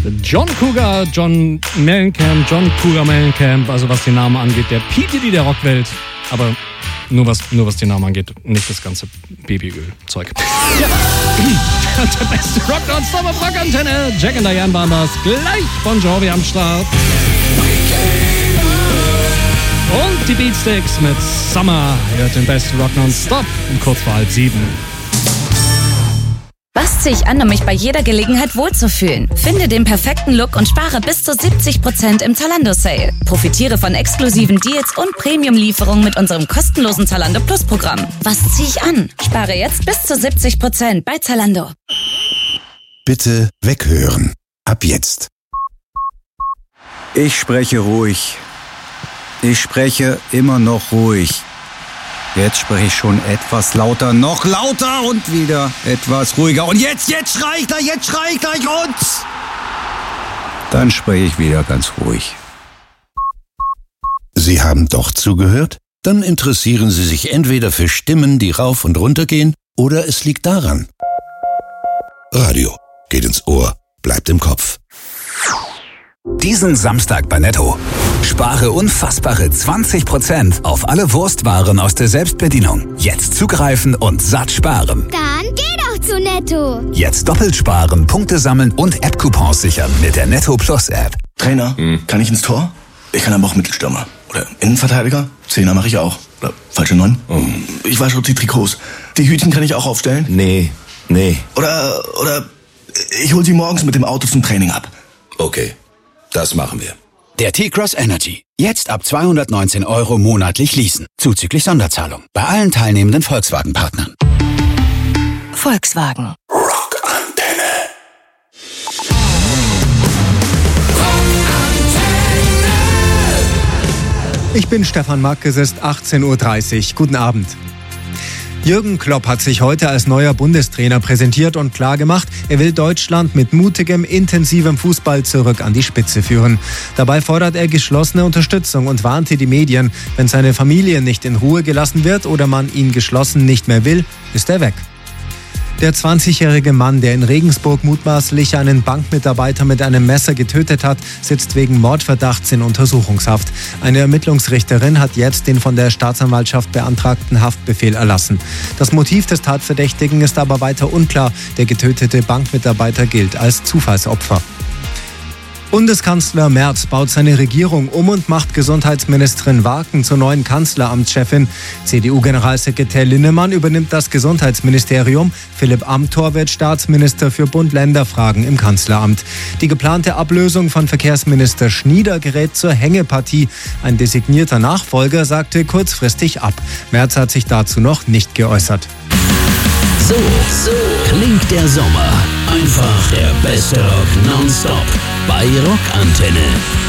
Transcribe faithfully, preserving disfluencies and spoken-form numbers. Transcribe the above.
John Cougar, John Mellencamp, John Cougar Mellencamp, also was den Namen angeht, der P. Diddy der Rockwelt, aber nur was, nur was den Namen angeht, nicht das ganze Babyöl-Zeug. Ja, der beste Rock nonstop auf Rockantenne, Jack and Diane waren das, gleich Bon Jovi am Start. Und die Beatsticks mit Summer, hört den besten Rock nonstop um kurz vor halb sieben. Was ziehe ich an, um mich bei jeder Gelegenheit wohlzufühlen? Finde den perfekten Look und spare bis zu siebzig Prozent im Zalando-Sale. Profitiere von exklusiven Deals und Premium-Lieferungen mit unserem kostenlosen Zalando Plus-Programm. Was ziehe ich an? Spare jetzt bis zu siebzig Prozent bei Zalando. Bitte weghören. Ab jetzt. Ich spreche ruhig. Ich spreche immer noch ruhig. Jetzt spreche ich schon etwas lauter, noch lauter und wieder etwas ruhiger. Und jetzt, jetzt schrei ich gleich, jetzt schrei ich gleich und... Dann spreche ich wieder ganz ruhig. Sie haben doch zugehört? Dann interessieren Sie sich entweder für Stimmen, die rauf und runter gehen, oder es liegt daran. Radio geht ins Ohr, bleibt im Kopf. Diesen Samstag bei Netto. Spare unfassbare zwanzig Prozent auf alle Wurstwaren aus der Selbstbedienung. Jetzt zugreifen und satt sparen. Dann geh doch zu Netto. Jetzt doppelt sparen, Punkte sammeln und App-Coupons sichern mit der Netto Plus App. Trainer, hm. kann ich ins Tor? Ich kann aber auch Mittelstürmer. Oder Innenverteidiger? Zehner mache ich auch. Oder falsche Neun? Oh. Ich wasche die Trikots. Die Hütchen kann ich auch aufstellen? Nee, nee. Oder, oder ich hol sie morgens mit dem Auto zum Training ab. Okay, das machen wir. Der T-Cross Energy. Jetzt ab zweihundertneunzehn Euro monatlich leasen. Zuzüglich Sonderzahlung. Bei allen teilnehmenden Volkswagen-Partnern. Volkswagen. Rockantenne. Ich bin Stefan Mack, es ist achtzehn Uhr dreißig. Guten Abend. Jürgen Klopp hat sich heute als neuer Bundestrainer präsentiert und klargemacht, er will Deutschland mit mutigem, intensivem Fußball zurück an die Spitze führen. Dabei fordert er geschlossene Unterstützung und warnte die Medien, wenn seine Familie nicht in Ruhe gelassen wird oder man ihn geschlossen nicht mehr will, ist er weg. Der zwanzigjährige Mann, der in Regensburg mutmaßlich einen Bankmitarbeiter mit einem Messer getötet hat, sitzt wegen Mordverdachts in Untersuchungshaft. Eine Ermittlungsrichterin hat jetzt den von der Staatsanwaltschaft beantragten Haftbefehl erlassen. Das Motiv des Tatverdächtigen ist aber weiter unklar. Der getötete Bankmitarbeiter gilt als Zufallsopfer. Bundeskanzler Merz baut seine Regierung um und macht Gesundheitsministerin Waken zur neuen Kanzleramtschefin. C D U-Generalsekretär Linnemann übernimmt das Gesundheitsministerium. Philipp Amthor wird Staatsminister für Bund-Länder-Fragen im Kanzleramt. Die geplante Ablösung von Verkehrsminister Schnieder gerät zur Hängepartie. Ein designierter Nachfolger sagte kurzfristig ab. Merz hat sich dazu noch nicht geäußert. So, so klingt der Sommer. Einfach der beste Rock nonstop bei Rockantenne.